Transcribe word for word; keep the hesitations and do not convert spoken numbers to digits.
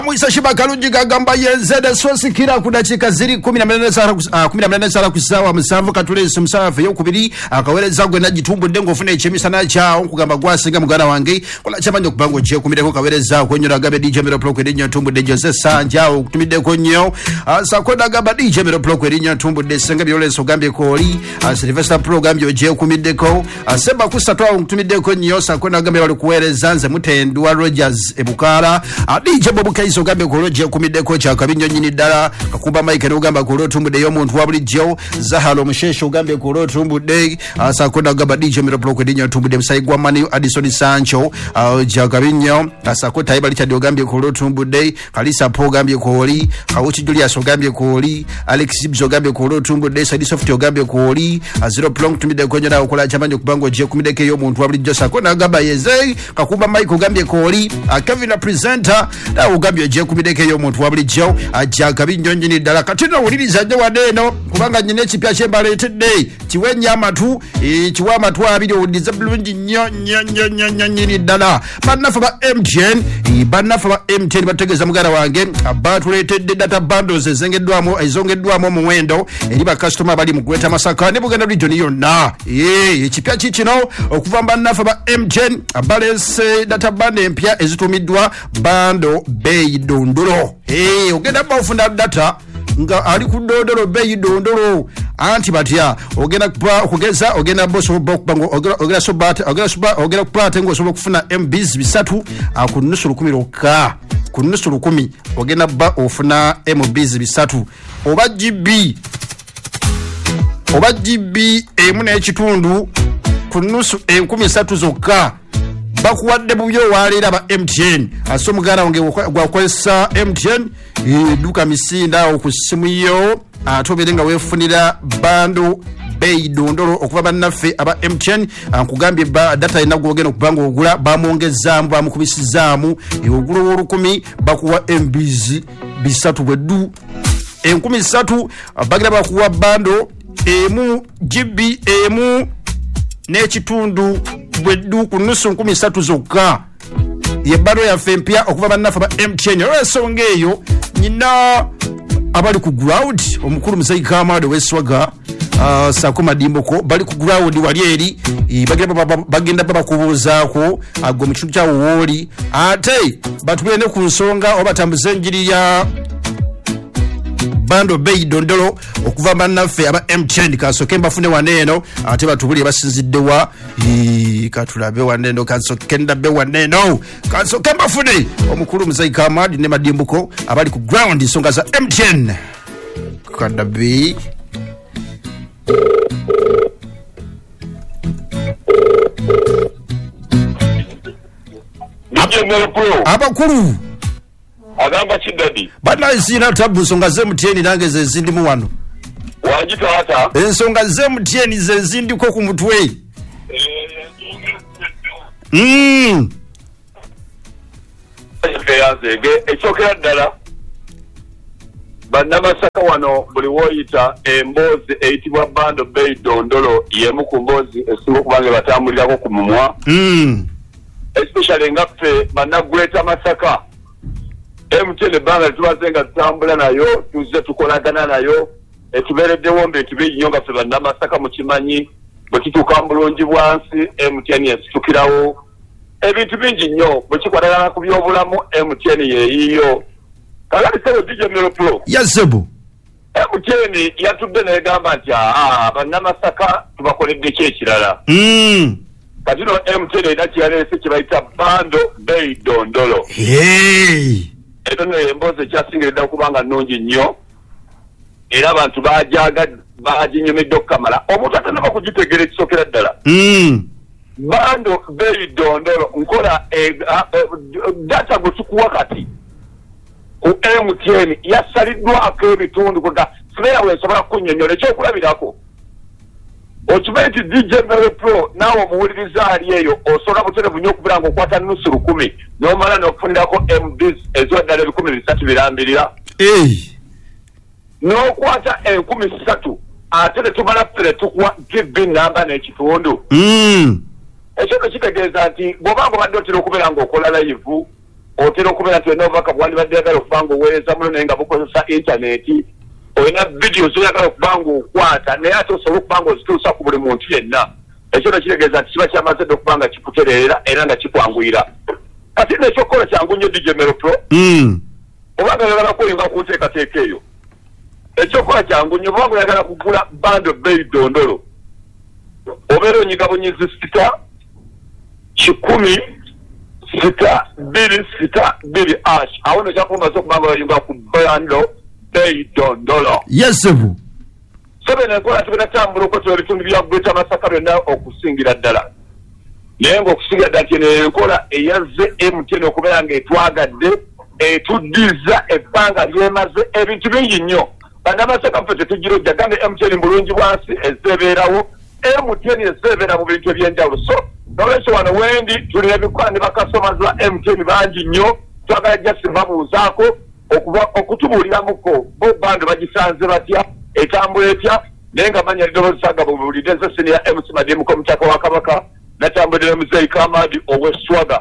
Muisa Shibakalunji gagamba yenzede sosi kira kudachika ziri kumi na mnane sara uh, kumi na mnane sara kusawa msavu katulesi msafu yokubiri akaweleza gwe na jitumbu dengo fune chemisa na chao kugamba gwasi nga mgana wangi kula chamanyo kubango jie kumideko kaweleza kwenye na gabe D J Miroplo kwe dinya tumbu de Jose Sanjao kutumideko nyo uh, sakwenda gaba D J Miroplo kwe dinya tumbu de senga biole so gambi koli uh, Sylvester Pro gambi ojie kumideko uh, seba kusatwa kutumideko nyo sakwenda gambi wale kuweleza nze mutendua Rogers Ebukara uh, D J Bobu Kaiso gambi koloje kumideko cha kabinyo nyini dala kakuba Mike n'ugamba ko tumbu de yo muntu wabuli jo Zahalo Mushesho gambe ko tumbu de asa koda gaba D J Miroplo ko dinya tumbu de msaigwa mani Addison Sancho uh, ja kabinyo asa ko taiba licha de gambe ko tumbu de Kalisa Po gambe ko li Kauchi Julius gambe ko li Alex Zibzo gambe ko tumbu de Sadi Soft gambe ko li Zero Plong tumide ko nyana okola chamanyo kubango je kumideke yo muntu wabuli jo sakona gaba yeze kakuba Mike gambe ko li Kevin presenter da ugambe je kumideke yo muntu wabuli jo aja kabinyo nyini dala katino uliriza je wadeno kubanga nyine chipya chembale today chiwenya amatu e chiwa amatu abiri udiza bulungi nyo nyo nyo nyo nyini dala banafa ba M T N e banafa ba M T N bategeza mugara wange abatulated data bundles ezengedwamo ezongedwamo mu wendo eri ba customer bali mu kweta Masaka ne Buganda region yonna eh chipya chichino okuva banafa ba M T N abalese data bundle empya ezitumidwa bando bei dondolo eh ogenda ba ufunda data nga ali kudodoro bei dondoro anti batia ogena kwa kugeza ogena boso bokbango ogena sobata ogena soba ogena plate ngo sobo kufuna M Bs bisatu akunusu lukumi loka kunusu lukumi ogena ba ofuna M Bs bisatu oba G B oba G B emuna ekitundu kunusu enkumi satu zoka bakuwadde bubyo walera ba M T N asomugana wange gwakwesa M T N e duka misinda okusimu yo atoberenga wefunira bando bei dondoro okuva banaffe aba M T N ankugambye ba data ina gwogeno kubanga ogula bamongezaamu bamukubisizaamu e ogula olukumi bakuwa M Bs bisatu bwedu enkumi satu bagira bakuwa bando emu G B emu nechitundu bwedu kunusu nkumi satu zoka ye bado ya fempia okuva banafa ba M T N resonge eyo nyina abali ku ground omukuru Musayi Kamado weswaga uh, sakoma dimboko bali ku ground walieri bagenda bagenda baba kubuzaako ago mukitundu kya woli ate batubene ku nsonga obatambuze njiri ya bando bei dondolo okuva bannaffe aba M T N kasoke mbafune waneno ate batubuli basinziddewa katulabe waneno kasoke ndabe waneno kasoke mbafune omukulu Musayi Kamadi ne madimbuko abali ku ground songa za M T N kadabi abakulu agamba kidadi bana isina tabu songa ze M T N nange ze zindi mu wano wajita hata ensonga ze M T N ze zindi ko ku mutwe mm yazege ekokera ddala bana Masaka wano buli woyita embozi eyitibwa bando bei dondolo yemu ku mbozi esinga kubange batambulirako ku mumwa mm especially ngaffe bana Greater Masaka M T N banga tubazenga tutambula nayo tuze tukolagana nayo etubereddewo mbe tubinyonga ffe bana Masaka mu kimanyi bwe kituuka bulungi bwansi M T N yasitukirawo ebintu bingi nnyo bwe kikwatagana ku byobulamu M T N yeeyiyo kagati sebo D J Miroplo yasebu M T N yatudde negamba nti aa bana Masaka tubakoledde ki ekirala mm kati no M T N erina kyeyaleese kye bayita bando bei dondolo hey eto no embozi ekyasingiridde okubanga nnungi nnyo era abantu bajaga baginyumidde okukamala omuntu atanaba kugitegera ekisokera ddala mm bando bei dondolo nkola e, a, e, data gwe tukuwa kati ku M T N yasaliddwako ebitundu kuga sibeera weesobola kunnyonnyola ekyokulabirako okimanyi nti D J Miroplo naawe omuwuliriza ali eyo osobola buterevu nnyo okubeera ng'okwata nusu lukumi n'omala n'okufunirako M Bs eziwaddala ebikumi bisatu birambirira n'okwata enkumi ssatu ate ne tumala ffere tukuwa G B namba n'ekitundu ekyo kitegeeza nti bw'oba ng'obadde otera okubeera ng'okola live otera okubeera nti olina obubaka bwandibadde yagala okuba nga oweereza muno naye nga bukozesa intaneti olina vidiyo zoyagala okuba nga okwata naye ate osobola okuba nga ozituusa ku buli muntu yenna ekyo nekitegeeza nti kiba kyamaze dde okuba nga kikutereera era nga kikwanguyira kati nekyokukola kyangu nnyo D J Mero Pro obanga oyagala kuyinga ku nteekateeka eyo ekyokukola kyangu nnyo obanga oyagala kugula bando beeyi dondolo obeera onyiga bunyizi sita kikumi sita bbiri sita bbiri ash awo nekyakumaze okuba nga oyinga ku bando beeyi dondolo yesebu sobene enkola tibinatambula okwetula ebitundu bya Greater Masaka byonna okusingira ddala naye ng'okusingira ddala tino enkola eyazze M T N okubeera ng'etwagadde etuddiza ebbanga lyemaze ebintu bingi nnyo bannamasaka ffe tetugirojja gambe M T N bulungi bwansi ezeebeerawo M T N ezeebeera mu bintu eby'enjawulo so nolwekyo wano wendi tulina ebikwani bakastomas ba M T N bangi nnyo twagala jasi babuuzaako okutubuuliramuko bo bando bagisanze batya etambula etya naye nga manya lidoboozi saga bubulidde nze senior M C Madimu ko mutaka wa Kabaka natambulira Muzeeyi Kamadi ow'Esswaga